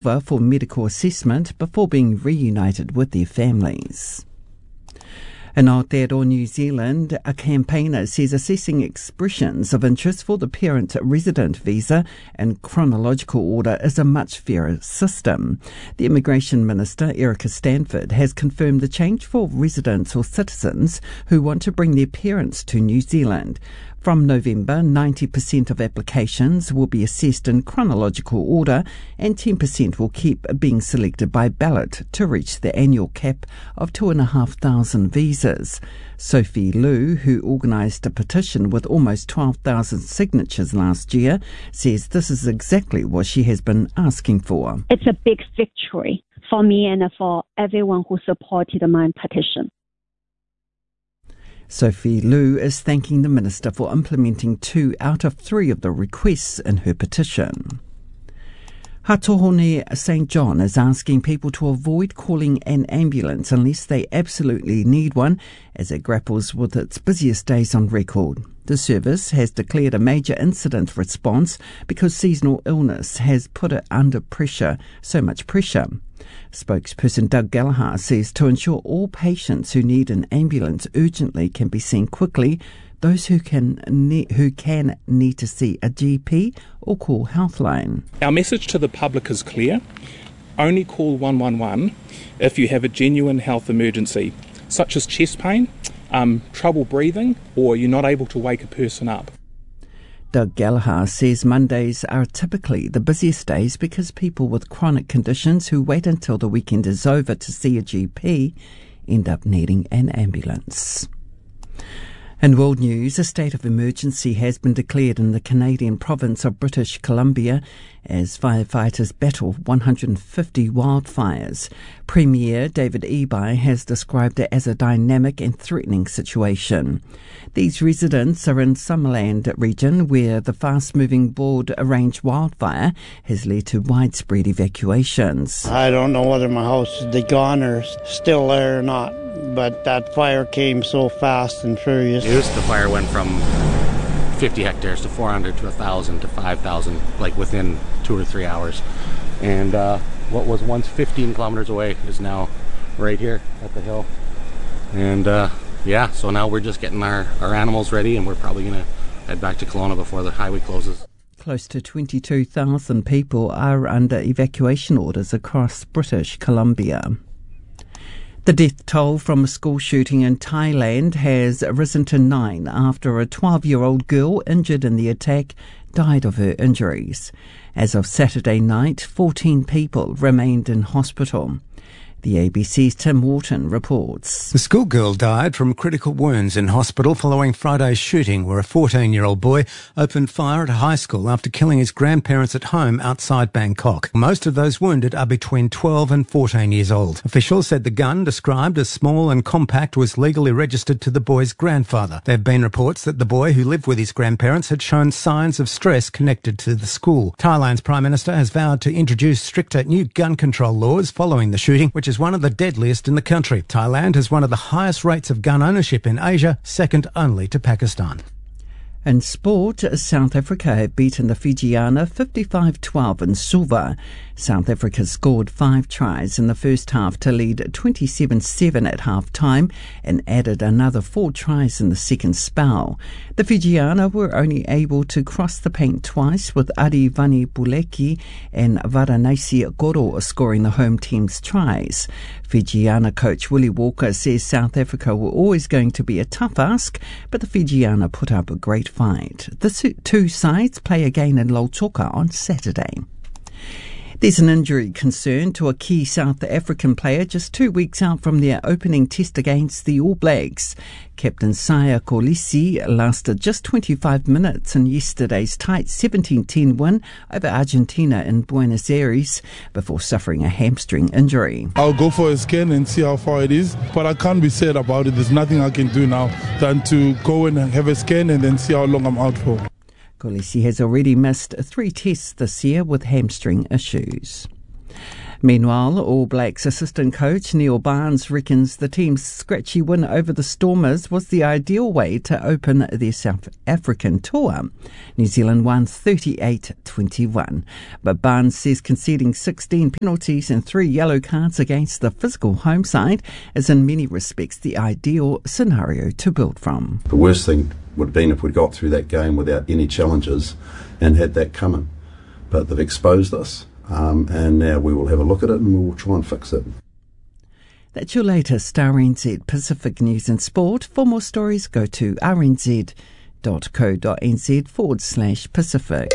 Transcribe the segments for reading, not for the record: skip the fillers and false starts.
for medical assessment before being reunited with their families. In Aotearoa, New Zealand, a campaigner says assessing expressions of interest for the parent resident visa in chronological order is a much fairer system. The Immigration Minister, Erica Stanford, has confirmed the change for residents or citizens who want to bring their parents to New Zealand. From November, 90% of applications will be assessed in chronological order and 10% will keep being selected by ballot to reach the annual cap of 2,500 visas. Sophie Liu, who organised a petition with almost 12,000 signatures last year, says this is exactly what she has been asking for. It's a big victory for me and for everyone who supported my petition. Sophie Liu is thanking the Minister for implementing 2 out of 3 of the requests in her petition. Hatohone St John is asking people to avoid calling an ambulance unless they absolutely need one, as it grapples with its busiest days on record. The service has declared a major incident response because seasonal illness has put it under pressure, so much pressure. Spokesperson Doug Gallagher says to ensure all patients who need an ambulance urgently can be seen quickly, those who can need to see a GP or call Healthline. Our message to the public is clear. Only call 111 if you have a genuine health emergency, such as chest pain, trouble breathing, or you're not able to wake a person up. Doug Gallagher says Mondays are typically the busiest days because people with chronic conditions who wait until the weekend is over to see a GP end up needing an ambulance. In world news, a state of emergency has been declared in the Canadian province of British Columbia as firefighters battle 150 wildfires. Premier David Eby has described it as a dynamic and threatening situation. These residents are in Summerland region where the fast-moving Broad Range wildfire has led to widespread evacuations. I don't know whether my house is gone or still there or not, but that fire came so fast and furious. The fire went from 50 hectares to 400 to 1,000 to 5,000, like within 2 or 3 hours. And what was once 15 kilometers away is now right here at the hill. And so now we're just getting our animals ready, and we're probably going to head back to Kelowna before the highway closes. Close to 22,000 people are under evacuation orders across British Columbia. The death toll from a school shooting in Thailand has risen to 9 after a 12-year-old girl injured in the attack died of her injuries. As of Saturday night, 14 people remained in hospital. The ABC's Tim Wharton reports. The schoolgirl died from critical wounds in hospital following Friday's shooting where a 14-year-old boy opened fire at a high school after killing his grandparents at home outside Bangkok. Most of those wounded are between 12 and 14 years old. Officials said the gun, described as small and compact, was legally registered to the boy's grandfather. There have been reports that the boy, who lived with his grandparents, had shown signs of stress connected to the school. Thailand's Prime Minister has vowed to introduce stricter new gun control laws following the shooting, which is one of the deadliest in the country. Thailand has one of the highest rates of gun ownership in Asia, second only to Pakistan. In sport, South Africa have beaten the Fijiana 55-12 in Suva. South Africa scored 5 tries in the first half to lead 27-7 at half-time and added another 4 tries in the second spell. The Fijiana were only able to cross the paint twice, with Adi Vani Buleki and Varanasi Goro scoring the home team's tries. Fijiana coach Willie Walker says South Africa were always going to be a tough ask, but the Fijiana put up a great fight. The 2 sides play again in Lautoka on Saturday. There's an injury concern to a key South African player just 2 weeks out from their opening test against the All Blacks. Captain Siya Kolisi lasted just 25 minutes in yesterday's tight 17-10 win over Argentina in Buenos Aires before suffering a hamstring injury. I'll go for a scan and see how far it is, but I can't be sad about it. There's nothing I can do now than to go and have a scan and then see how long I'm out for. Kolisi has already missed 3 tests this year with hamstring issues. Meanwhile, All Blacks assistant coach Neil Barnes reckons the team's scratchy win over the Stormers was the ideal way to open their South African tour. New Zealand won 38-21, but Barnes says conceding 16 penalties and 3 yellow cards against the physical home side is in many respects the ideal scenario to build from. The worst thing would have been if we got through that game without any challenges and had that coming, but they've exposed us. And now we will have a look at it and we will try and fix it. That's your latest RNZ Pacific News and Sport. For more stories, go to rnz.co.nz/Pacific.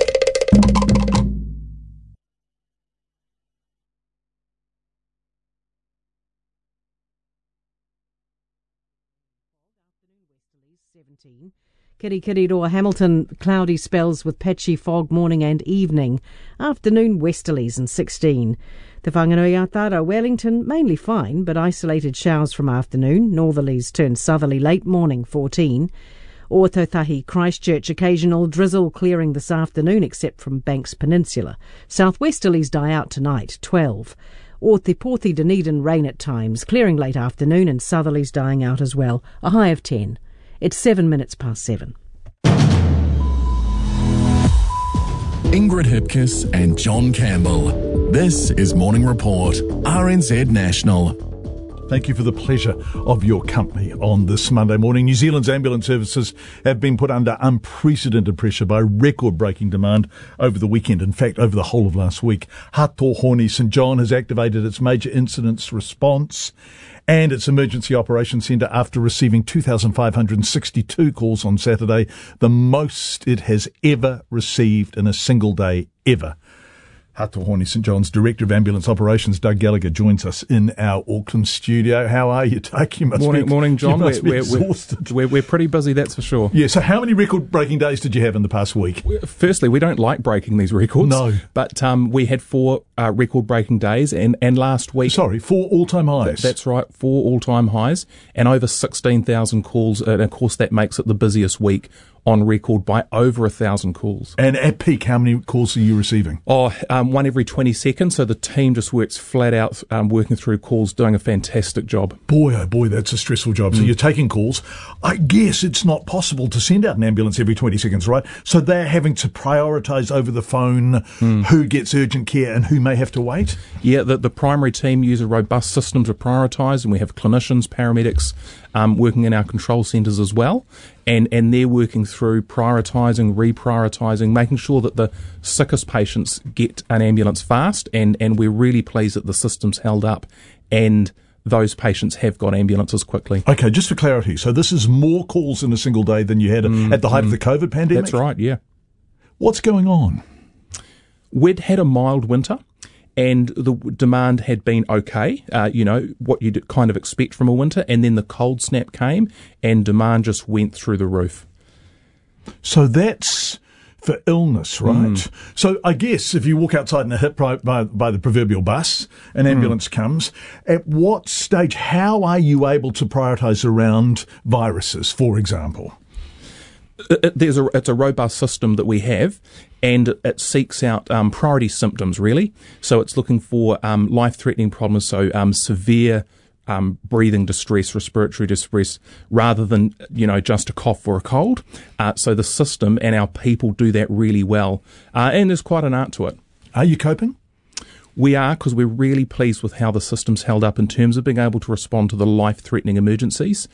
Kirikiriroa Hamilton, cloudy spells with patchy fog morning and evening. Afternoon westerlies and 16. Te Whanganui Atara Wellington, mainly fine, but isolated showers from afternoon. Northerlies turn southerly late morning, 14. Ōtautahi Christchurch, occasional drizzle clearing this afternoon except from Banks Peninsula. Southwesterlies die out tonight, 12. Or Te Porthi Dunedin rain at times, clearing late afternoon and southerlies dying out as well, a high of 10. It's 7 minutes past 7. Ingrid Hipkiss and John Campbell. This is Morning Report, RNZ National. Thank you for the pleasure of your company on this Monday morning. New Zealand's ambulance services have been put under unprecedented pressure by record-breaking demand over the weekend. In fact, over the whole of last week. Hatohoni St John has activated its major incidents response and its emergency operations centre after receiving 2,562 calls on Saturday, the most it has ever received in a single day ever. Hatohoni St John's Director of Ambulance Operations, Doug Gallagher, joins us in our Auckland studio. How are you, Doug? Morning, John. We're exhausted. We're pretty busy, that's for sure. Yeah, so how many record-breaking days did you have in the past week? Firstly, we don't like breaking these records. No. But we had 4 record-breaking days, and last week... 4 all-time highs. That's right, 4 all-time highs, and over 16,000 calls, and of course that makes it the busiest week on record by over 1,000 calls. And at peak, how many calls are you receiving? One every 20 seconds, so the team just works flat out, working through calls, doing a fantastic job. Boy, oh boy, that's a stressful job. So you're taking calls. I guess it's not possible to send out an ambulance every 20 seconds, right? So they're having to prioritise over the phone who gets urgent care and who may have to wait? Yeah, the primary team use a robust system to prioritise, and we have clinicians, paramedics, working in our control centres as well, and they're working through prioritising, reprioritising, making sure that the sickest patients get an ambulance fast, and we're really pleased that the system's held up and those patients have got ambulances quickly. Okay, just for clarity, so this is more calls in a single day than you had at the height of the COVID pandemic? That's right, yeah. What's going on? We'd had a mild winter, and the demand had been okay, what you'd kind of expect from a winter, and then the cold snap came and demand just went through the roof. So that's for illness, right? So I guess if you walk outside and are hit by the proverbial bus, an ambulance comes, at what stage, how are you able to prioritise around viruses, for example? It's a robust system that we have, and it seeks out priority symptoms, really. So it's looking for life-threatening problems, so severe breathing distress, respiratory distress, rather than, just a cough or a cold. So the system and our people do that really well, and there's quite an art to it. Are you coping? We are, because we're really pleased with how the system's held up in terms of being able to respond to the life-threatening emergencies.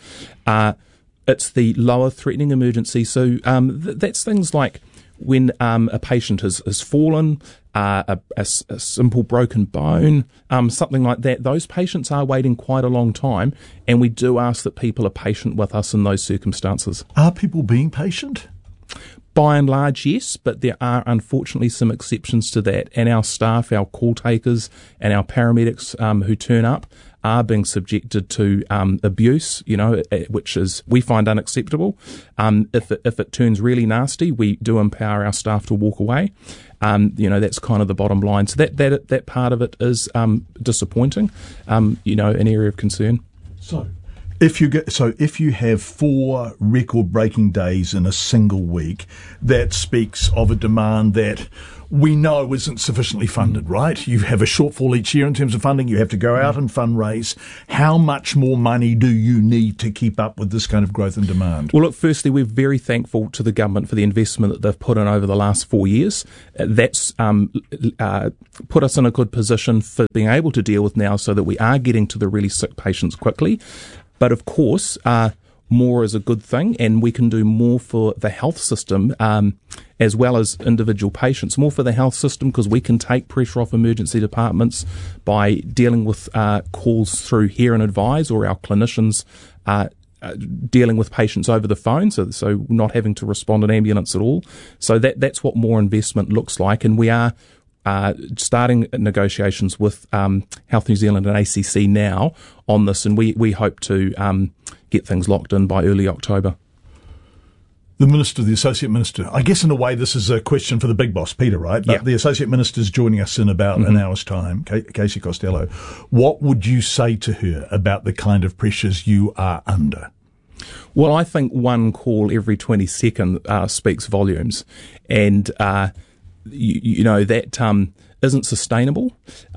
It's the lower threatening emergency. So that's things like when a patient has fallen, a simple broken bone, something like that. Those patients are waiting quite a long time, and we do ask that people are patient with us in those circumstances. Are people being patient? By and large, yes, but there are unfortunately some exceptions to that, and our staff, our call takers and our paramedics who turn up are being subjected to abuse, which is, we find, unacceptable. If it turns really nasty, we do empower our staff to walk away. That's kind of the bottom line. So that part of it is disappointing, an area of concern. So, If you have 4 record-breaking days in a single week, that speaks of a demand that we know isn't sufficiently funded, right? You have a shortfall each year in terms of funding. You have to go out and fundraise. How much more money do you need to keep up with this kind of growth and demand? Well, look, firstly, we're very thankful to the government for the investment that they've put in over the last 4 years. That's put us in a good position for being able to deal with now so that we are getting to the really sick patients quickly. But of course, more is a good thing, and we can do more for the health system as well as individual patients. More for the health system because we can take pressure off emergency departments by dealing with calls through Hear and Advise, or our clinicians dealing with patients over the phone, so not having to respond in ambulance at all. So that's what more investment looks like, and we are starting negotiations with Health New Zealand and ACC now on this, and we hope to get things locked in by early October. The Minister, the Associate Minister, I guess in a way this is a question for the big boss, Peter, right? But the Associate Minister is joining us in about an hour's time, Casey Costello. What would you say to her about the kind of pressures you are under? Well, I think one call every 20 seconds speaks volumes, and you know that isn't sustainable.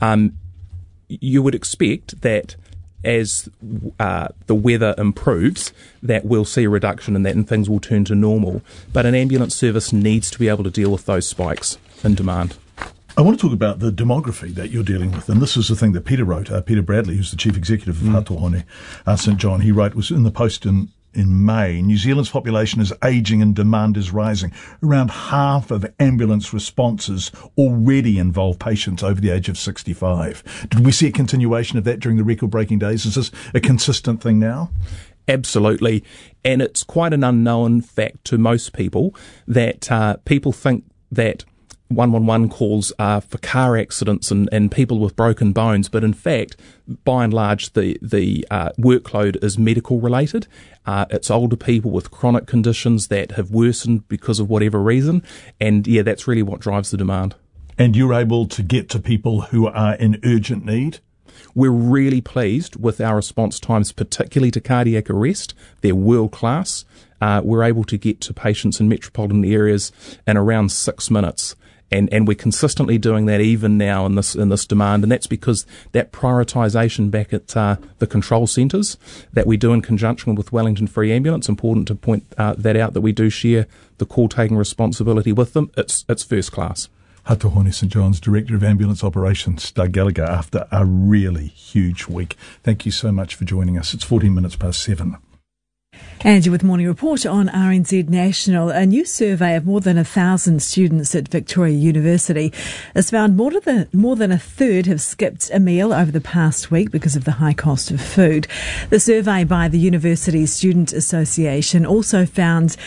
You would expect that as the weather improves, that we'll see a reduction in that and things will turn to normal. But an ambulance service needs to be able to deal with those spikes in demand. I want to talk about the demography that you're dealing with, and this is the thing that Peter wrote. Peter Bradley, who's the Chief Executive of Hatohone St John, he wrote, was in the Post in May, New Zealand's population is ageing and demand is rising. Around half of ambulance responses already involve patients over the age of 65. Did we see a continuation of that during the record-breaking days? Is this a consistent thing now? Absolutely. And it's quite an unknown fact to most people that people think that 111 calls are for car accidents and people with broken bones, but in fact, by and large, the workload is medical related. It's older people with chronic conditions that have worsened because of whatever reason, and that's really what drives the demand. And you're able to get to people who are in urgent need? We're really pleased with our response times, particularly to cardiac arrest. They're world class. We're able to get to patients in metropolitan areas in around 6 minutes. And we're consistently doing that even now in this demand, and that's because that prioritisation back at the control centres that we do in conjunction with Wellington Free Ambulance. Important to point that out, that we do share the call-taking responsibility with them. It's first class. Hatohone St John's Director of Ambulance Operations, Doug Gallagher, after a really huge week. Thank you so much for joining us. It's 14 minutes past 7. Angie with Morning Report on RNZ National. A new survey of more than 1,000 students at Victoria University has found more than a third have skipped a meal over the past week because of the high cost of food. The survey by the University Student Association also found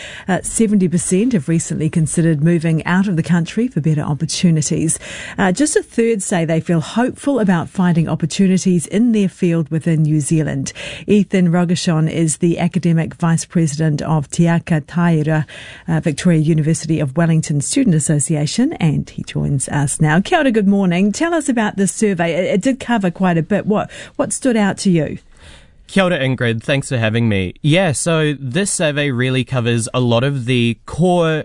70% have recently considered moving out of the country for better opportunities. Just a third say they feel hopeful about finding opportunities in their field within New Zealand. Ethan Rogershon is the academic Vice President of Te Aka Taira, Victoria University of Wellington Student Association, and he joins us now. Kia ora, good morning. Tell us about this survey. It did cover quite a bit. What stood out to you? Kia ora, Ingrid. Thanks for having me. Yeah, so this survey really covers a lot of the core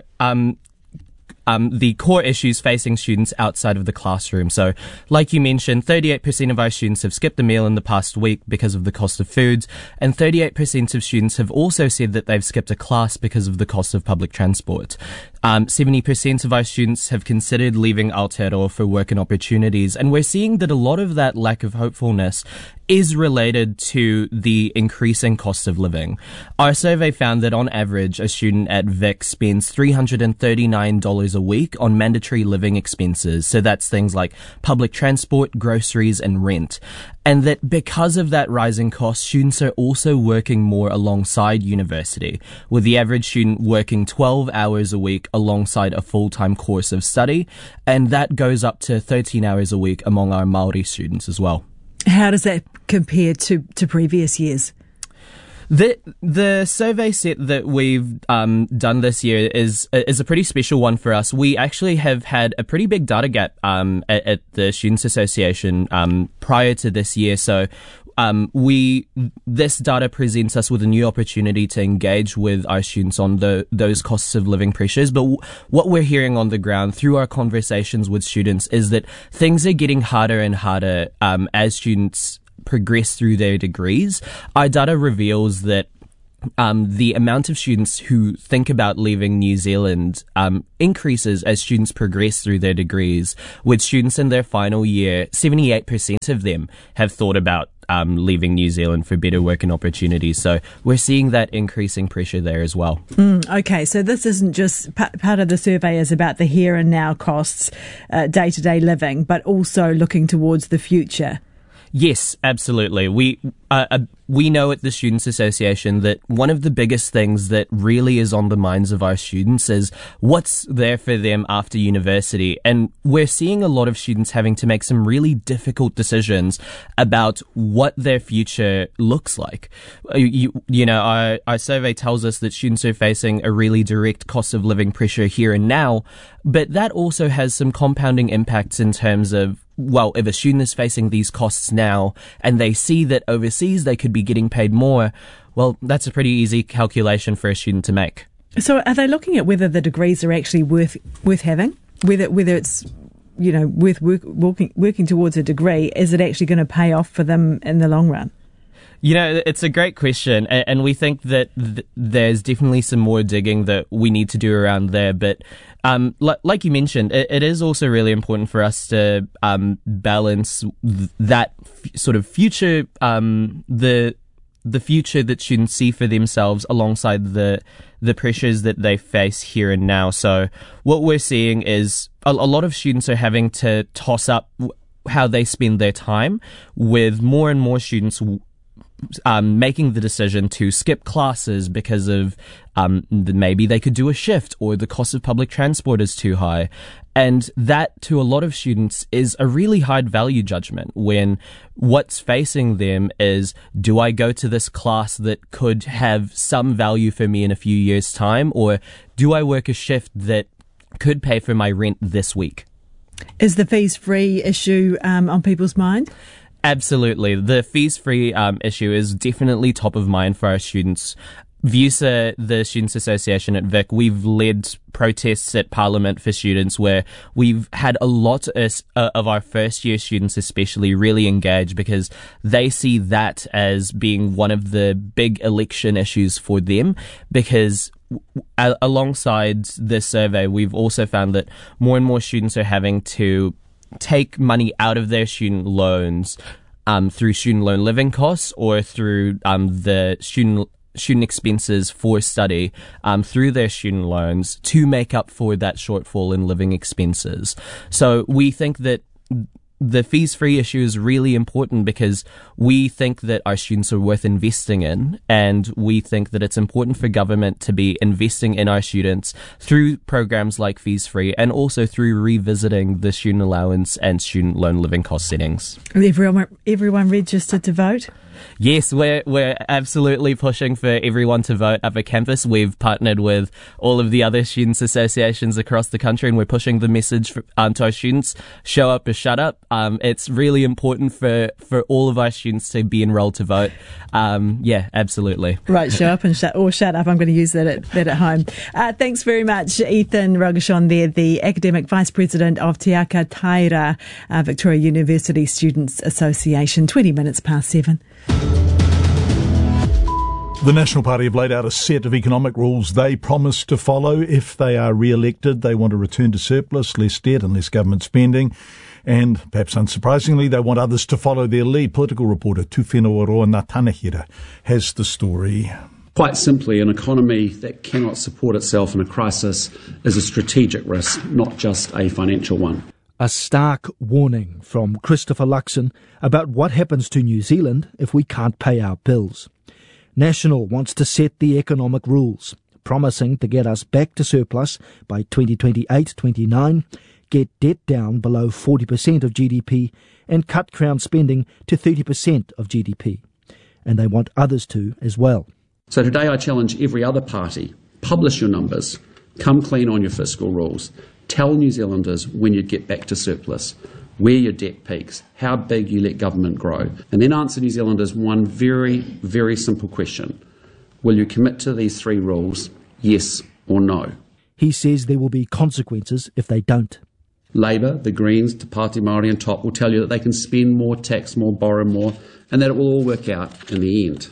issues facing students outside of the classroom. So, like you mentioned, 38% of our students have skipped a meal in the past week because of the cost of foods, and 38% of students have also said that they've skipped a class because of the cost of public transport. 70% of our students have considered leaving Aotearoa for work and opportunities, and we're seeing that a lot of that lack of hopefulness is related to the increasing cost of living. Our survey found that on average, a student at Vic spends $339 a week on mandatory living expenses. So that's things like public transport, groceries, and rent. And that because of that rising cost, students are also working more alongside university, with the average student working 12 hours a week alongside a full-time course of study. And that goes up to 13 hours a week among our Māori students as well. How does that compare to previous years? The survey set that we've done this year is a pretty special one for us. We actually have had a pretty big data gap at the Students Association prior to this year. So this data presents us with a new opportunity to engage with our students on those costs of living pressures. But what we're hearing on the ground through our conversations with students is that things are getting harder and harder as students progress through their degrees. Our data reveals that the amount of students who think about leaving New Zealand increases as students progress through their degrees. With students in their final year, 78% of them have thought about leaving New Zealand for better working opportunities. So we're seeing that increasing pressure there as well. Okay, so this isn't just part of the survey is about the here and now costs, day-to-day living, but also looking towards the future. Yes, absolutely. We know at the Students' Association that one of the biggest things that really is on the minds of our students is what's there for them after university. And we're seeing a lot of students having to make some really difficult decisions about what their future looks like. Our survey tells us that students are facing a really direct cost of living pressure here and now, but that also has some compounding impacts in terms of, well, if a student is facing these costs now and they see that overseas they could be getting paid more, well, that's a pretty easy calculation for a student to make. So are they looking at whether the degrees are actually worth having? Whether it's, worth working towards a degree, is it actually going to pay off for them in the long run? It's a great question, and we think that there's definitely some more digging that we need to do around there. But like you mentioned, it is also really important for us to balance that sort of future, the future that students see for themselves alongside the pressures that they face here and now. So what we're seeing is a lot of students are having to toss up how they spend their time, with more and more students making the decision to skip classes because of maybe they could do a shift, or the cost of public transport is too high. And that, to a lot of students, is a really hard value judgment, when what's facing them is, do I go to this class that could have some value for me in a few years' time, or do I work a shift that could pay for my rent this week? Is the fees-free issue on people's mind? Absolutely. The fees-free issue is definitely top of mind for our students. VUSA, the Students' Association at Vic, we've led protests at Parliament for students where we've had a lot of our first-year students especially really engaged, because they see that as being one of the big election issues for them. Because alongside this survey, we've also found that more and more students are having to take money out of their student loans through student loan living costs, or through the student expenses for study through their student loans to make up for that shortfall in living expenses. So we think that the fees-free issue is really important, because we think that our students are worth investing in, and we think that it's important for government to be investing in our students through programs like fees-free, and also through revisiting the student allowance and student loan living cost settings. Everyone registered to vote? Yes, we're absolutely pushing for everyone to vote up at campus. We've partnered with all of the other students' associations across the country, and we're pushing the message to our students: show up or shut up. It's really important for all of our students to be enrolled to vote. Yeah, absolutely. Right, show up and shut up. I'm going to use that at home. Thanks very much, Ethan Rogashon there, the Academic Vice President of Te Aka Taira, Victoria University Students' Association. 20 minutes past 7. The National Party have laid out a set of economic rules they promise to follow if they are re-elected. They want a return to surplus, less debt and less government spending. And, perhaps unsurprisingly, they want others to follow their lead. Political reporter Tufino Aroa Natanahira has the story. Quite simply, an economy that cannot support itself in a crisis is a strategic risk, not just a financial one. A stark warning from Christopher Luxon about what happens to New Zealand if we can't pay our bills. National wants to set the economic rules, promising to get us back to surplus by 2028-29, get debt down below 40% of GDP, and cut Crown spending to 30% of GDP. And they want others to as well. So today I challenge every other party: publish your numbers, come clean on your fiscal rules, tell New Zealanders when you'd get back to surplus. where your debt peaks, how big you let government grow, and then answer New Zealanders one very, very simple question. Will you commit to these 3 rules, yes or no? He says there will be consequences if they don't. Labour, the Greens, Te Pāti Māori and TOP will tell you that they can spend more, tax more, borrow more, and that it will all work out in the end.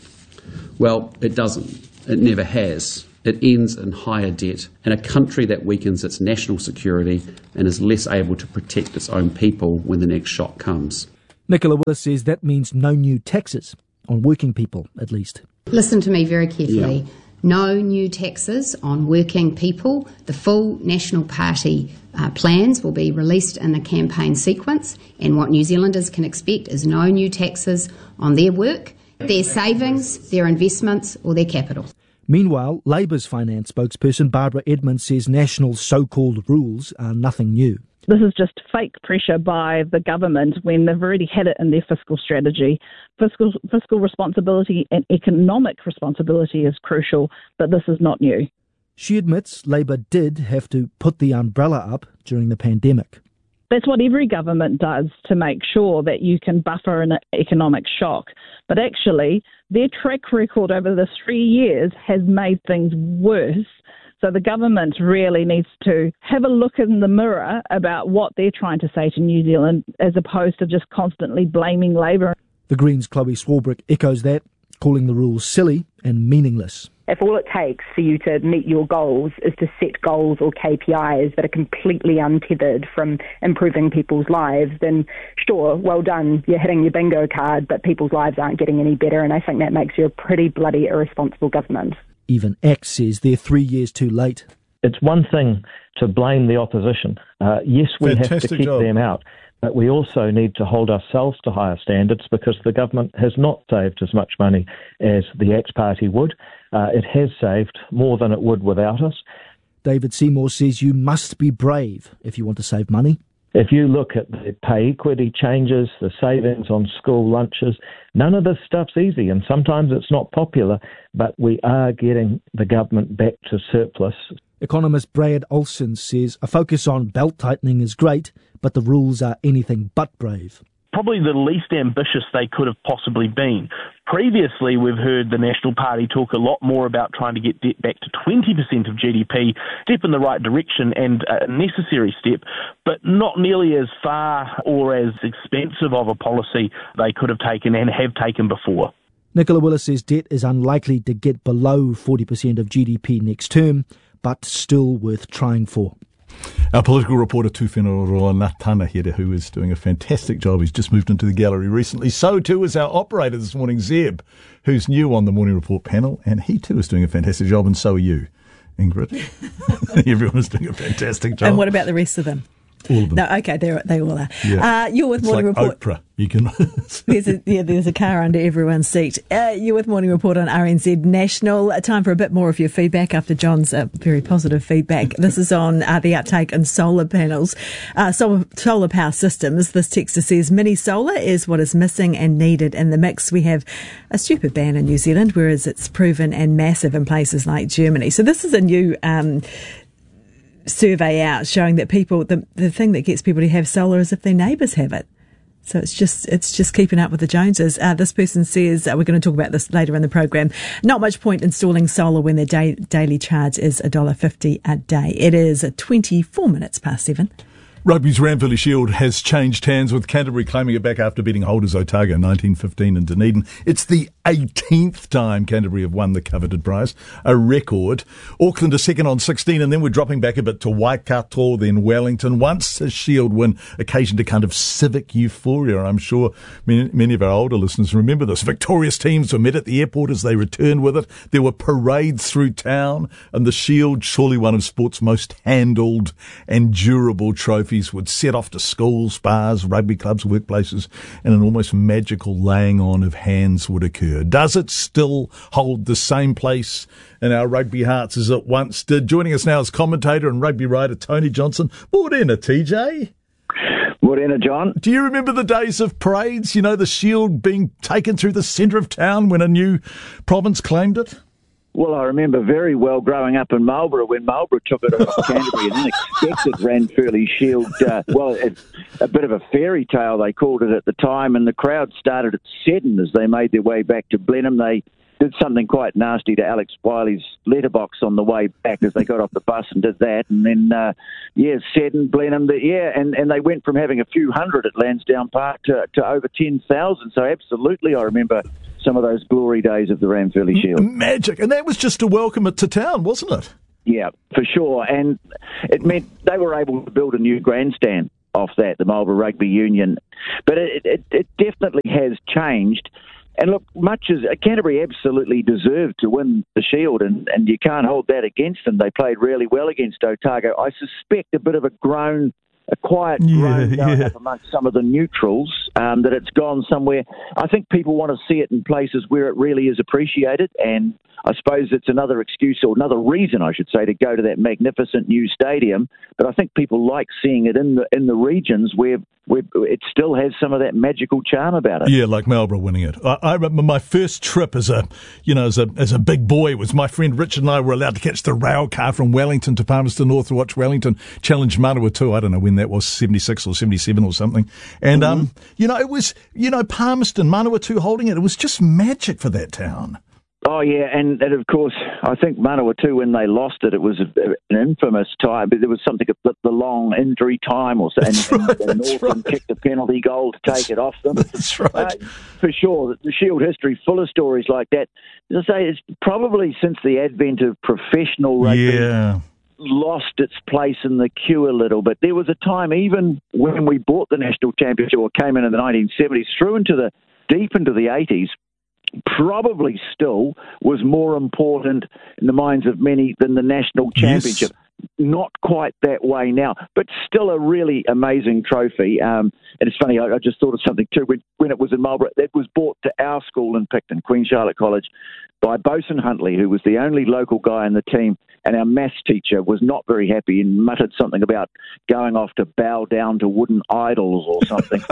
Well, it doesn't. It never has. It ends in higher debt and a country that weakens its national security and is less able to protect its own people when the next shock comes. Nicola Willis says that means no new taxes, on working people at least. Listen to me very carefully. Yeah. No new taxes on working people. The full National Party plans will be released in a campaign sequence, and what New Zealanders can expect is no new taxes on their work, their savings, their investments or their capital. Meanwhile, Labour's finance spokesperson Barbara Edmonds says National's so-called rules are nothing new. This is just fake pressure by the government when they've already had it in their fiscal strategy. Fiscal responsibility and economic responsibility is crucial, but this is not new. She admits Labour did have to put the umbrella up during the pandemic. That's what every government does to make sure that you can buffer an economic shock. But actually, their track record over the 3 years has made things worse. So the government really needs to have a look in the mirror about what they're trying to say to New Zealand as opposed to just constantly blaming Labour. The Greens' Chloe Swarbrick echoes that, calling the rules silly and meaningless. If all it takes for you to meet your goals is to set goals or KPIs that are completely untethered from improving people's lives, then sure, well done, you're hitting your bingo card, but people's lives aren't getting any better, and I think that makes you a pretty bloody irresponsible government. Even X says they're 3 years too late. It's one thing to blame the opposition. Yes, we have to keep them out. But we also need to hold ourselves to higher standards because the government has not saved as much money as the X Party would. It has saved more than it would without us. David Seymour says you must be brave if you want to save money. If you look at the pay equity changes, the savings on school lunches, none of this stuff's easy, and sometimes it's not popular, but we are getting the government back to surplus. Economist Brad Olsen says a focus on belt-tightening is great, but the rules are anything but brave. Probably the least ambitious they could have possibly been. Previously, we've heard the National Party talk a lot more about trying to get debt back to 20% of GDP, step in the right direction and a necessary step, but not nearly as far or as expensive of a policy they could have taken and have taken before. Nicola Willis says debt is unlikely to get below 40% of GDP next term, but still worth trying for. Our political reporter Tūwhenua Natana here, who is doing a fantastic job. He's just moved into the gallery recently. So too is our operator this morning, Zeb, who's new on the Morning Report panel, and he too is doing a fantastic job, and so are you, Ingrid. Everyone is doing a fantastic job. And what about the rest of them? All of them. No, okay, they all are. Yeah. You're with it's Morning like Report. Oprah. You can. there's a car under everyone's seat. You're with Morning Report on RNZ National. Time for a bit more of your feedback after John's very positive feedback. This is on the uptake in solar panels, solar power systems. This texter says mini solar is what is missing and needed in the mix. We have a stupid ban in New Zealand, whereas it's proven and massive in places like Germany. So this is a new survey out showing that people, the thing that gets people to have solar is if their neighbours have it. So it's just keeping up with the Joneses. This person says, we're going to talk about this later in the program, not much point installing solar when the daily charge is $1.50 a day. It is 24 minutes past 7. Rugby's Ranfurly Shield has changed hands, with Canterbury claiming it back after beating holders Otago 1915 in Dunedin. It's the 18th time Canterbury have won the coveted prize, a record. Auckland are second on 16, and then we're dropping back a bit to Waikato, then Wellington. Once a Shield win occasioned a kind of civic euphoria. I'm sure many of our older listeners remember this. Victorious teams were met at the airport as they returned with it. There were parades through town, and the Shield, surely one of sport's most handled and durable trophies, would set off to schools, bars, rugby clubs, workplaces, and an almost magical laying on of hands would occur. Does it still hold the same place in our rugby hearts as it once did? Joining us now is commentator and rugby writer Tony Johnson. Morena, TJ. Morena, John. Do you remember the days of parades? You know, the Shield being taken through the centre of town when a new province claimed it? Well, I remember very well growing up in Marlborough when Marlborough took it off Canterbury, an unexpected Ranfurly Shield. A bit of a fairy tale, they called it at the time, and the crowd started at Seddon as they made their way back to Blenheim. They did something quite nasty to Alex Wiley's letterbox on the way back as they got off the bus and did that. And then, Seddon, Blenheim, and they went from having a few hundred at Lansdowne Park to over 10,000. So absolutely, I remember some of those glory days of the Ranfurly Shield. Magic. And that was just to welcome it to town, wasn't it? Yeah, for sure. And it meant they were able to build a new grandstand off that, the Marlborough Rugby Union. But it definitely has changed. And look, much as Canterbury absolutely deserved to win the Shield, and you can't hold that against them. They played really well against Otago. I suspect a bit of a quiet groan going up amongst some of the neutrals, that it's gone somewhere. I think people want to see it in places where it really is appreciated, and I suppose it's another excuse, or another reason, I should say, to go to that magnificent new stadium. But I think people like seeing it in the regions where it still has some of that magical charm about it. Yeah, like Marlborough winning it. I remember my first trip as a big boy was my friend Richard and I were allowed to catch the rail car from Wellington to Palmerston North to watch Wellington challenge Manawatu. I don't know when that was, 76 or 77 or something. And, it was, Palmerston, Manawatu holding it. It was just magic for that town. Oh, yeah, and of course, I think Manawatu, when they lost it, it was an infamous time. But there was something about the long injury time or something, and Northern kicked the penalty goal to take it off them. That's right. For sure, the Shield history full of stories like that. As I say, it's probably since the advent of professional rugby lost its place in the queue a little bit. There was a time, even when we bought the national championship, or came in the 1970s, through into deep into the 80s, probably still was more important in the minds of many than the national championship. Yes. Not quite that way now, but still a really amazing trophy. And it's funny, I just thought of something too. When it was in Marlborough, it was brought to our school in Picton, Queen Charlotte College, by Bosun Huntley, who was the only local guy in the team, and our maths teacher was not very happy and muttered something about going off to bow down to wooden idols or something.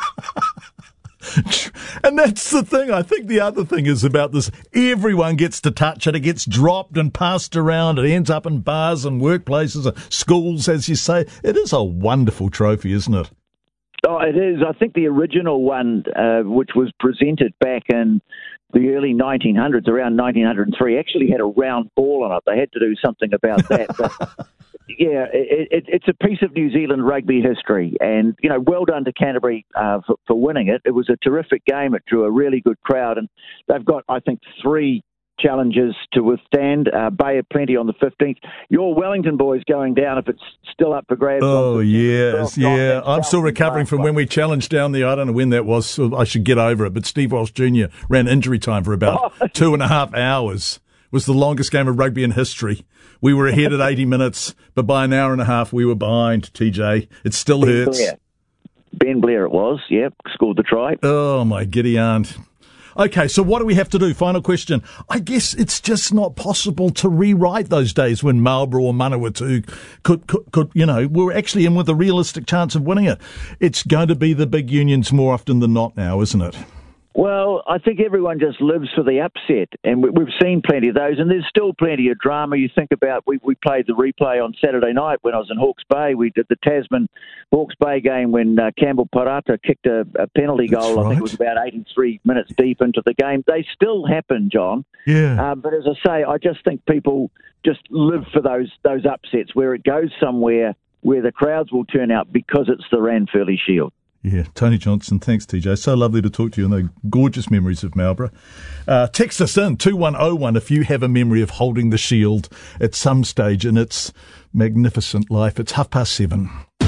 And that's the thing. I think the other thing is about this. Everyone gets to touch it. It gets dropped and passed around. It ends up in bars and workplaces and schools, as you say. It is a wonderful trophy, isn't it? Oh, it is. I think the original one, which was presented back in the early 1900s, around 1903, actually had a round ball on it. They had to do something about that. But yeah, it's a piece of New Zealand rugby history, and well done to Canterbury for winning it. It was a terrific game. It drew a really good crowd, and they've got, I think, 3 challenges to withstand. Bay of Plenty on the 15th. Your Wellington boys going down if it's still up for grabs. Oh, yes, yeah. I'm still recovering from when we challenged down there. I don't know when that was, so I should get over it. But Steve Walsh Jr. ran injury time for about 2.5 hours. It was the longest game of rugby in history. We were ahead at 80 minutes, but by an hour and a half we were behind, TJ. It still hurts. Ben Blair it was, scored the try. Oh, my giddy aunt. Okay, so what do we have to do? Final question. I guess it's just not possible to rewrite those days when Marlborough or Manawatu could were actually in with a realistic chance of winning it. It's going to be the big unions more often than not now, isn't it? Well, I think everyone just lives for the upset, and we've seen plenty of those, and there's still plenty of drama. You think about, we played the replay on Saturday night when I was in Hawke's Bay. We did the Tasman Hawke's Bay game when Campbell Parata kicked a penalty goal. Right. I think it was about 83 minutes deep into the game. They still happen, John. Yeah. But as I say, I just think people just live for those upsets where it goes somewhere where the crowds will turn out because it's the Ranfurly Shield. Yeah, Tony Johnson, thanks, TJ. So lovely to talk to you, and the gorgeous memories of Marlborough. Text us in, 2101, if you have a memory of holding the Shield at some stage in its magnificent life. It's 7:30.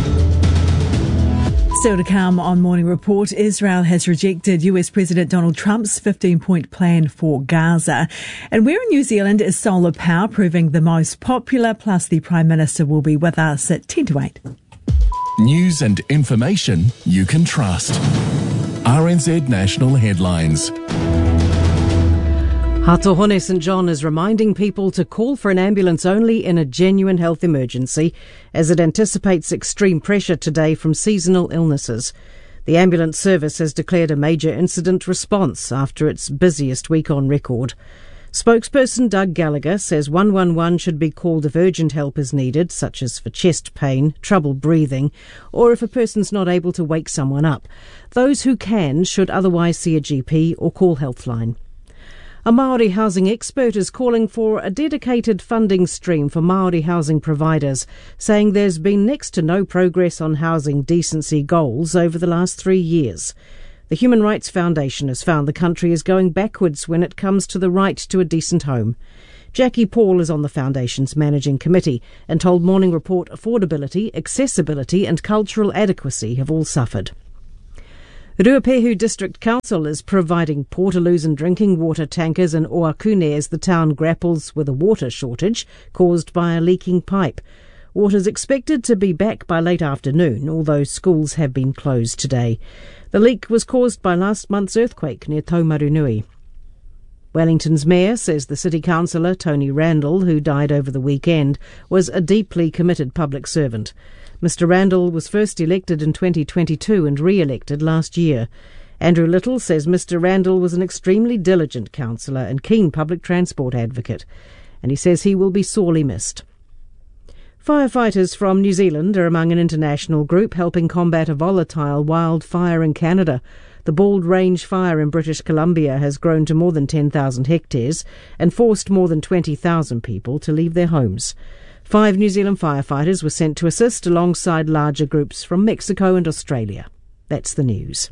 Still to come on Morning Report, Israel has rejected US President Donald Trump's 15-point plan for Gaza. And where in New Zealand is solar power proving the most popular? Plus, the Prime Minister will be with us at 10 to 8. News and information you can trust. RNZ National Headlines. Hatohone St John is reminding people to call for an ambulance only in a genuine health emergency, as it anticipates extreme pressure today from seasonal illnesses. The ambulance service has declared a major incident response after its busiest week on record. Spokesperson Doug Gallagher says 111 should be called if urgent help is needed, such as for chest pain, trouble breathing, or if a person's not able to wake someone up. Those who can should otherwise see a GP or call Healthline. A Māori housing expert is calling for a dedicated funding stream for Māori housing providers, saying there's been next to no progress on housing decency goals over the last 3 years. The Human Rights Foundation has found the country is going backwards when it comes to the right to a decent home. Jackie Paul is on the Foundation's managing committee and told Morning Report affordability, accessibility and cultural adequacy have all suffered. Ruapehu District Council is providing portaloos and drinking water tankers in Oakune as the town grapples with a water shortage caused by a leaking pipe. Water is expected to be back by late afternoon, although schools have been closed today. The leak was caused by last month's earthquake near Taumarunui. Wellington's mayor says the city councillor, Tony Randall, who died over the weekend, was a deeply committed public servant. Mr Randall was first elected in 2022 and re-elected last year. Andrew Little says Mr Randall was an extremely diligent councillor and keen public transport advocate, and he says he will be sorely missed. Firefighters from New Zealand are among an international group helping combat a volatile wildfire in Canada. The Bald Range fire in British Columbia has grown to more than 10,000 hectares and forced more than 20,000 people to leave their homes. 5 New Zealand firefighters were sent to assist alongside larger groups from Mexico and Australia. That's the news.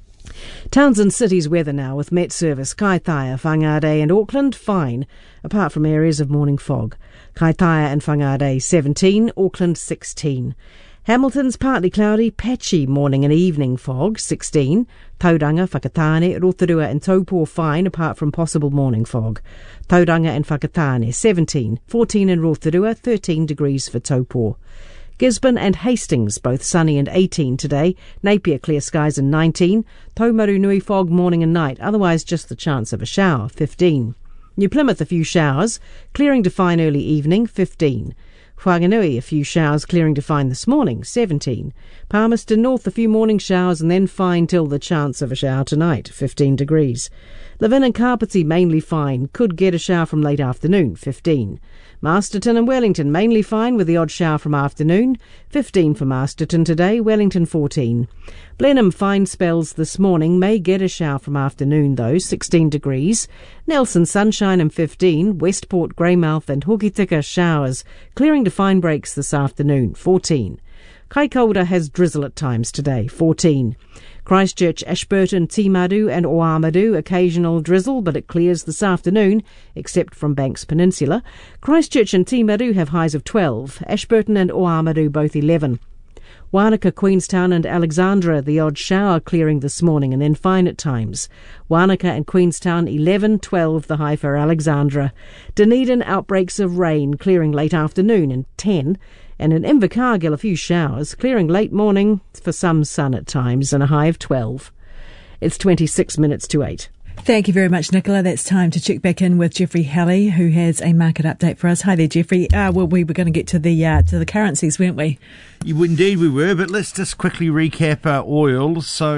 Towns and cities weather now with Met Service, Kaitaia, Whangarei and Auckland fine, apart from areas of morning fog. Kaitaia and Whangarei 17, Auckland 16. Hamilton's partly cloudy, patchy morning and evening fog 16. Tauranga, Whakatane, Rotorua and Taupō fine apart from possible morning fog. Tauranga and Whakatane 17, 14 in Rotorua, 13 degrees for Taupō. Gisborne and Hastings, both sunny and 18 today. Napier, clear skies and 19. Taumarunui, fog morning and night, otherwise just the chance of a shower, 15. New Plymouth, a few showers, clearing to fine early evening, 15. Whanganui, a few showers, clearing to fine this morning, 17. Palmerston North, a few morning showers and then fine till the chance of a shower tonight, 15 degrees. Levin and Carpetsy, mainly fine, could get a shower from late afternoon, 15. Masterton and Wellington, mainly fine with the odd shower from afternoon, 15 for Masterton today, Wellington 14. Blenheim, fine spells this morning, may get a shower from afternoon though, 16 degrees. Nelson, sunshine and 15, Westport, Greymouth and Hokitika, showers, clearing to fine breaks this afternoon, 14. Kaikoura has drizzle at times today, 14. Christchurch, Ashburton, Timaru and Oamaru, occasional drizzle, but it clears this afternoon, except from Banks Peninsula. Christchurch and Timaru have highs of 12, Ashburton and Oamaru both 11. Wanaka, Queenstown and Alexandra, the odd shower clearing this morning and then fine at times. Wanaka and Queenstown 11, 12 the high for Alexandra. Dunedin, outbreaks of rain clearing late afternoon and 10. And in Invercargill, a few showers, clearing late morning for some sun at times and a high of 12. It's 26 minutes to 8. Thank you very much, Nicola. That's time to check back in with Jeffrey Halley, who has a market update for us. Hi there, Jeffrey. Well, we were going to get to the currencies, weren't we? Indeed we were, but let's just quickly recap oil. So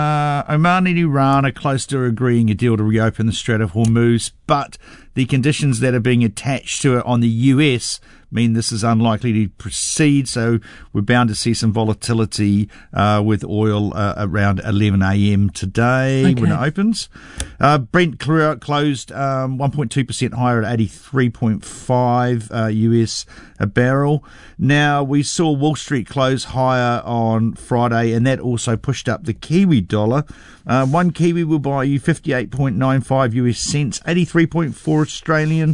Oman and Iran are close to agreeing a deal to reopen the Strait of Hormuz, but the conditions that are being attached to it on the US mean this is unlikely to proceed, so we're bound to see some volatility with oil around 11 a.m. today when it opens. Brent closed 1.2% higher at 83.5 US a barrel. Now, we saw Wall Street close higher on Friday, and that also pushed up the Kiwi dollar. One Kiwi will buy you 58.95 US cents, 83.4 Australian,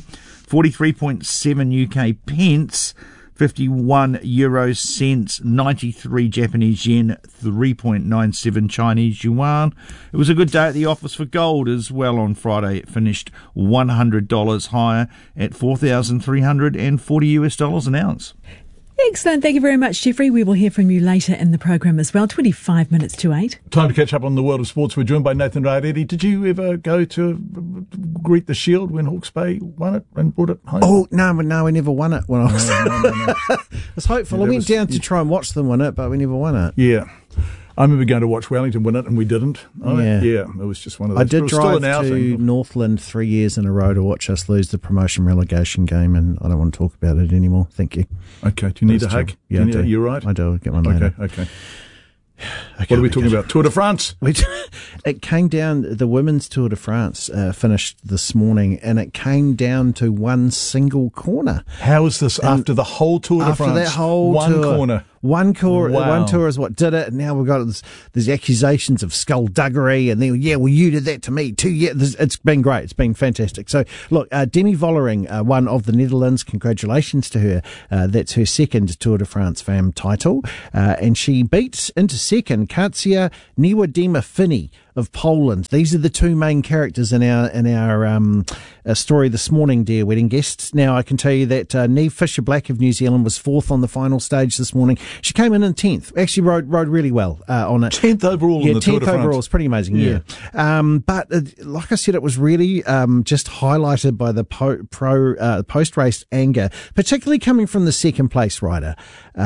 43.7 UK pence, 51 euro cents, 93 Japanese yen, 3.97 Chinese yuan. It was a good day at the office for gold as well on Friday. It finished $100 higher at $4,340 an ounce. Excellent. Thank you very much, Jeffrey. We will hear from you later in the program as well. 25 minutes to 8. Time to catch up on the world of sports. We're joined by Nathan Raredi. Did you ever go to greet the Shield when Hawke's Bay won it and brought it home? Oh, no, we never won it when I was... No. I was hopeful. I went down to try and watch them win it, but we never won it. Yeah. I remember going to watch Wellington win it, and we didn't. It was just one of those. I did drive to Northland 3 years in a row to watch us lose the promotion relegation game, and I don't want to talk about it anymore. Thank you. Okay, do you need a hug? Yeah, I do. You're right? I do. I'll get one later. Okay. What are we talking about? Tour de France? It came down, the women's Tour de France finished this morning, and it came down to one single corner. How is this after the whole Tour de France? After that whole tour. Corner. One Wow. tour is what did it, and now we've got these accusations of skullduggery, and then, you did that to me 2 years. It's been great. It's been fantastic. So, look, Demi Vollering won of the Netherlands. Congratulations to her. That's her second Tour de France Femme title, and she beat into second Kasia Niewiadoma-Finney of Poland. These are the two main characters in our story this morning, dear wedding guests. Now, I can tell you that Niamh Fisher-Black of New Zealand was fourth on the final stage this morning. She came in 10th. Actually rode really well on it. 10th overall in the Tour de France. 10th overall. It's pretty amazing, yeah. But like I said, it was really just highlighted by the post-race anger, particularly coming from the second place rider.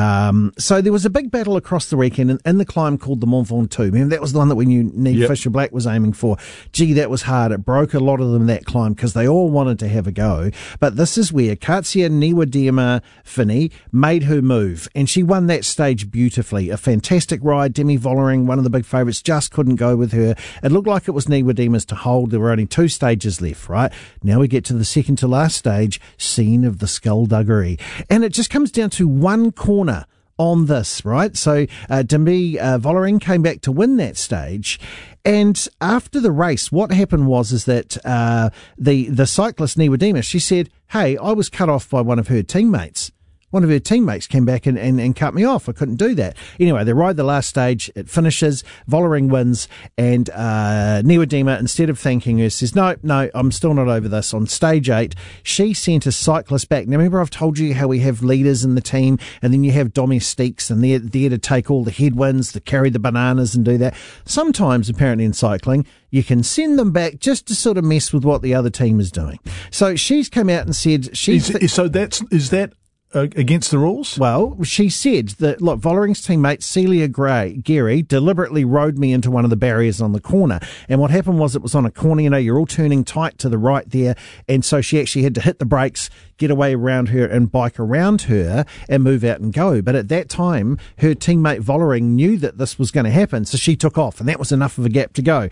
So there was a big battle across the weekend in the climb called the Mont Ventoux. Remember, that was the one that we knew Niamh Fisher-Black was aiming for. Gee, that was hard. It broke a lot of them that climb because they all wanted to have a go. But this is where Kasia Niewiadoma-Finney made her move, and she won that stage beautifully. A fantastic ride. Demi Vollering, one of the big favourites, just couldn't go with her. It looked like it was Niewiadoma's to hold. There were only 2 stages left, right? Now we get to the second to last stage, scene of the skullduggery. And it just comes down to one corner on this, right? So Demi Vollering came back to win that stage. And after the race, what happened was that the cyclist Niewiadoma, she said, hey, I was cut off by one of her teammates. One of her teammates came back and cut me off. I couldn't do that. Anyway, they ride the last stage. It finishes. Vollering wins. And Niewiadoma, instead of thanking her, says, no, I'm still not over this. On stage 8, she sent a cyclist back. Now, remember I've told you how we have leaders in the team, and then you have domestiques, and they're there to take all the headwinds, to carry the bananas and do that. Sometimes, apparently in cycling, you can send them back just to sort of mess with what the other team is doing. So she's come out and said... Is that against the rules? Well, she said that, look, Vollering's teammate Celia Gary deliberately rode me into one of the barriers on the corner. And what happened was it was on a corner, you're all turning tight to the right there. And so she actually had to hit the brakes, get away around her and bike around her and move out and go. But at that time, her teammate Vollering knew that this was going to happen. So she took off, and that was enough of a gap to go.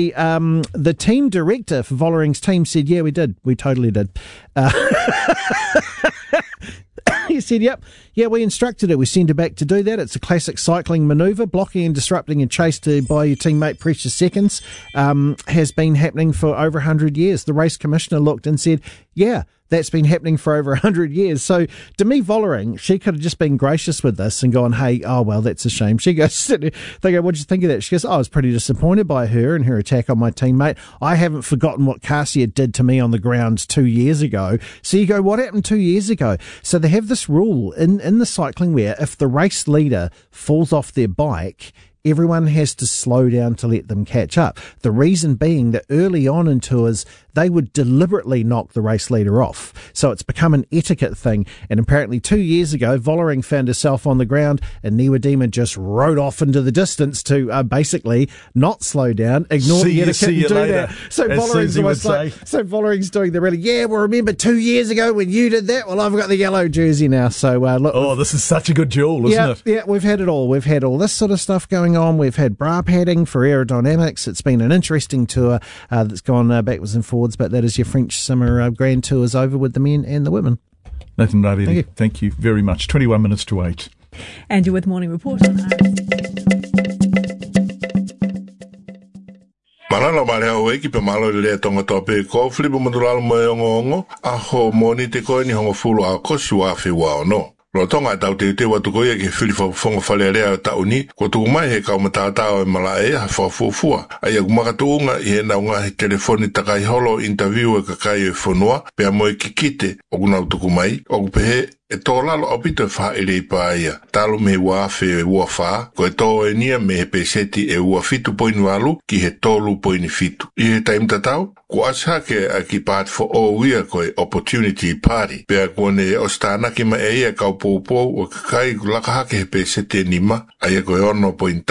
The team director for Vollering's team said, yeah, we did. We totally did. He said, yeah, we instructed her. We sent her back to do that. It's a classic cycling manoeuvre. Blocking and disrupting a chase by your teammate precious seconds has been happening for over 100 years. The race commissioner looked and said, yeah, that's been happening for over 100 years. So Demi Vollering, she could have just been gracious with this and gone, hey, oh, well, that's a shame. She goes, they go, what did you think of that? She goes, I was pretty disappointed by her and her attack on my teammate. I haven't forgotten what Kasia did to me on the grounds 2 years ago. So you go, what happened 2 years ago? So they have this rule in the cycling where if the race leader falls off their bike, everyone has to slow down to let them catch up. The reason being that early on in tours, they would deliberately knock the race leader off. So it's become an etiquette thing. And apparently 2 years ago, Vollering found herself on the ground and Niewiadoma just rode off into the distance to basically not slow down, ignore the etiquette and do that. So Vollering's doing the really, well, remember 2 years ago when you did that? Well, I've got the yellow jersey now. So look. This is such a good duel, isn't it? Yeah, we've had it all. We've had all this sort of stuff going on. We've had bra padding for aerodynamics. It's been an interesting tour that's gone backwards and forwards, but that is your French Summer Grand Tours over with the men and the women. Nathan Raviri, thank you very much. 21 minutes to 8. And you're with Morning Report on Malala malea o eki pe malo le tonga tope ko flipo modulalo mo ongo a ho moni te ko ni hongo fulu a ko siwa fe wa no. Rotonga tau te watu ko ye ke filifa fonga fale rea tau ni ko tu mai he ka matata o malae ha fofua ai agumaka tunga I na unga he telefoni takai holo interview e kakai e fonua pe mo kikite oguna tu mai og pe e tōlalo opito wha ele pa ia. Talo me wafe ua wha, ko e tō e nia me he peseti e ua fitu poinu alu ki he tōlu poini fitu. I he taimta tau, ko ashake a ki pāti fo o wia ko e opportunity party. Pea kone o stānaki ma e ia kau pōpō o kakai laka hake he peseti e nima, a ia ko e ono pointaha.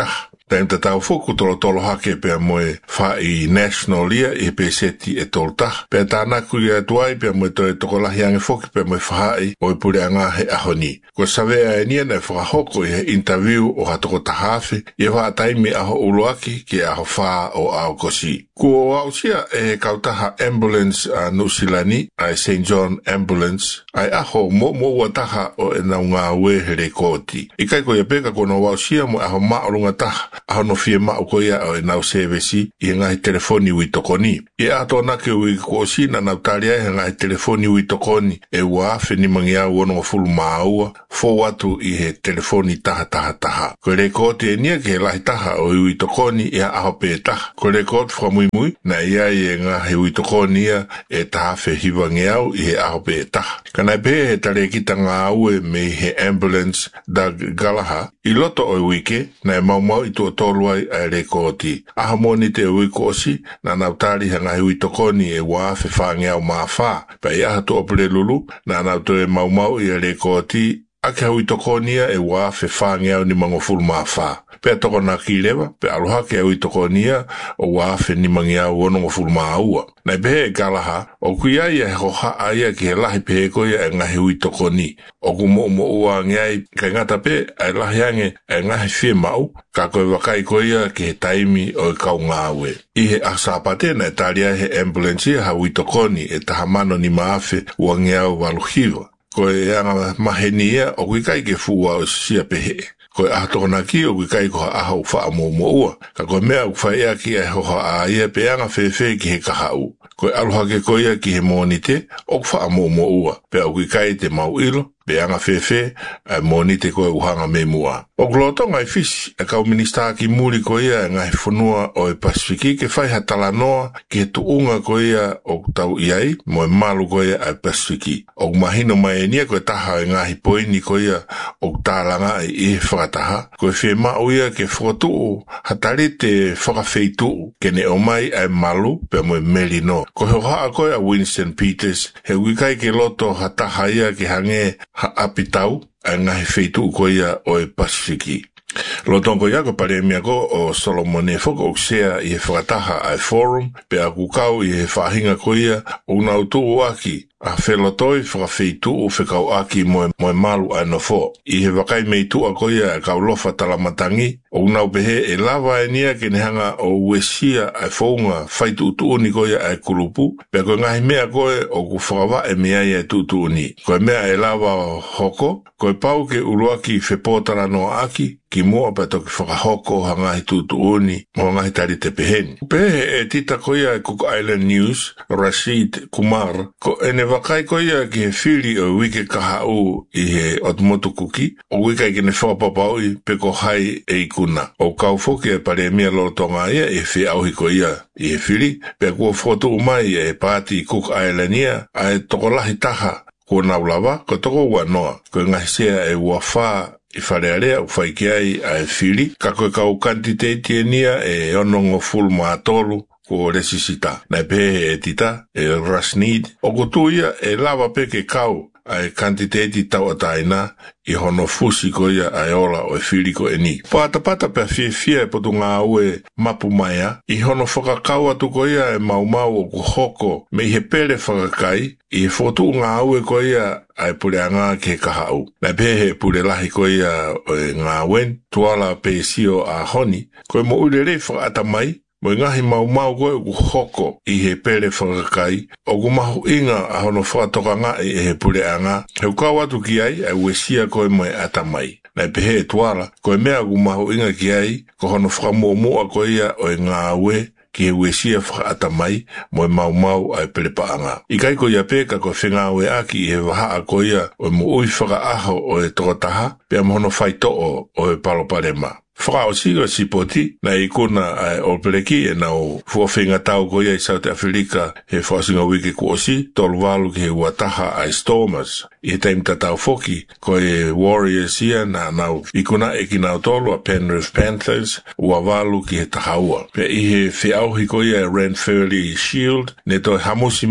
Taim tatau foku tolo hake pe moe whai national ia e pe seti e tolta. Pe tānaku ia tuai pe moe toi tokolahi ange foki pe moe whai o i pure anga he ahoni. Ko savea e nia nei whakahoko i he interview o hatoko tahafe i wha taimi aho uluaki ki aho wha o ao kosi. Ko au sia e kautaha ambulance a Nusilani ai St. John Ambulance ai aho mo wataha o e nau ngā ue he rekoti. I kai ko ia peka ko no wau sia mo aho maorunga taha aho no fie mao ko ia o e nau sevesi i ngahi telefoni ui tokoni. I ato nake ui ko si na nau taria e ngahi telefoni ui tokoni e uafe ni mangia uono fulu maua fo watu i he telefoni taha. Ko rekoti e nia ke lahi taha o ui tokoni ia aho pe taha. Ko rekoti whamui na ia i e ngahi ui tokoni ia e taha fe hiwa ngeau i he aho pe taha. Kanai pe he tare kita ngā ue me he ambulance da Galaha i loto o wike na e mau i tua toluai ai rekoti. Aha moni te uiko osi na nautari hanga hui tokoni e wafe whangeau mawha. Pa i aha to opere lulu na nauto e mau i rekoti ake hui tokonia e wafe whangeau ni mangofulu mawha. Pe toko na kilewa, pe aloha ke hui tokonia o wafe ni mangiau ono ngofulu maua. Nai pehe e Galaha, o kuia ia he hoha aia ki he lahi pehe koia e ngahi hui tokoni. O kumo ua ngai kai ngata pe ai lahi ange e ngahi fie mau, ka koe wakai koia ki he taimi o e kau ngāwe. I he asapate na e taria he ambulance ha hui tokoni e tahamano ni maafe ua ngeau waluhiwa. Koe e anga mahenia o kuikai ke fuwa o sia pehe. Koe ahatokona ki o kuikai ko ahau wha mo ua. Ka koe mea uwhaia ki e hoha a ia pe anga whewhe ki he kahau. Koe aloha ke koia ki he monite o wha mo ua. Pe o kuikai te mau ilo. Pe anga whewhe monite koe uhanga me mua. O gloto ngai fisi e kau minista ki muri koia e ngai whanua o e Pasifiki ke whai hatala noa ki he tuunga koia o tau iai mo e malu koia e Pasifiki. O mahino mai enia koe taha e ngahi poini koia o tālanga e whakataha. Koe whe mauia ke whakatuu hatari te whakawheituu ke ne o mai e malu pe mo e meli no. Koe hoa koe a Winston Peters he wikai ke loto hataha ia ke hange ha apitau a ngahi wheitu koia o e Pasifiki. Lotongo ia ko paremia ko o Solomone Foko o sea i he whakataha ai forum pe a kukau i he whahinga koia o nautu o aki a whelotoi whakawheitu o whekau aki moe malu ai no fo. I he wakai meitu a koia e kau lofa talamatangi o nau pehe e lava e nia ke nehanga o uesia ai whaunga whaitu utuuni koia ai kulupu pe koe ngahi mea koe o ku whakawa e mea i ai tutuuni. Koe mea e lava hoko koe pau ke uruaki whepotara no aki ki mua pa toki whakahoko ha ngahi tutuuni mo ngahi tari te peheni. Pehe e tita koia e Cook Island News, Rashid Kumar, ko ene wakai koia ki he whiri o wike kahau i he otmotu kuki, o wike ki ne whapapaui pe ko hai e ikuna. O kaufoki e pare mea lotonga ia e whi auhi koia i he whiri, pe kua whotu umai e pāti Cook Island ia, a e tokolahi taha ko naulawa, ko toko ua noa, ko ngahi sea e wafaa i wharearea u whaikiai a e whiri, ka koe kau kantiteiti e nia e onongo fulu mātolu ko resisita. Nai pehe e tita, e Rasnid, o kutuia e lava peke kau a e kantiteiti tau ataina i hono fusi koia a e ola o e whiri ko e ni. Pata pe fia e potu ngā ue mapu maia, i hono whakakau atu koia e mau o ku hoko me i he pere whakakai, i he fotu ngā ue koia ai pure anga ke kahau. Nai pehe pure lahi koia o e ngā wen, tuala pe sio a honi, koe mo urere whakata mai, mo ngahi mau koe ku hoko i he pere whakakai, o ku mahu inga a hono whakatoka ngā i he pure anga, heu kau atu ki ai a uesia koe mo e atamai. Nai pehe e tuala, koe mea ku mahu inga ki ai, ko hono whakamua koe ia o e ngā ue, ki he uesia whakatamai mo e mau ai pelepaanga. I kai ko ia peka ko whengawe aki i he wahaa ko ia o e mo ui whakaaho o e tokotaha, pia mohono whaitoo o e paloparema. Whakao sigo sipoti, na i kuna ai olpereki e nau fuawhenga tau ko ia i South Africa he whaasinga wiki kuosi, tolu walu ki he uataha ai Stormers. I he taimta tau foki, ko e Warriors ia na nau i kuna e ki nau tolu a Penrith Panthers, ua walu ki he tahaua. Pe i he whiauhi ko ia Ranfurly Shield, ne toi hamusi mai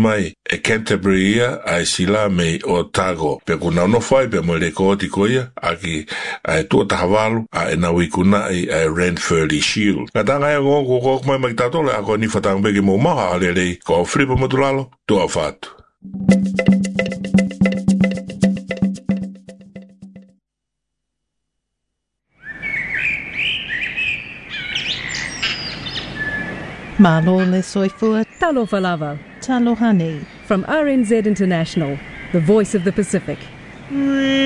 e Canterbury ia ai sila me Otago. Pe kuna no fai pe mo le ko ti koia aki ai tu tahavalu a na wikuna ai Ranfurly Shield. Kata ngai ngo ko mai mai tato le ako ni fatang begi mo maha le ko flipo modulalo tu afatu. Malo le soifua. Talo falava. Talo honey. From RNZ International, the voice of the Pacific.